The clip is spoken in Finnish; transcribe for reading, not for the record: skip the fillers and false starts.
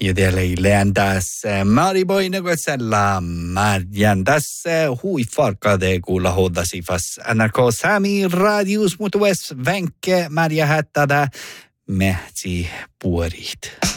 Ja teille tässä Mariboine kotsella Marjan tässä hui farkade kuulla hoddasifas NRK Sami radius mutues vänke Marja hättädä mehti puorit.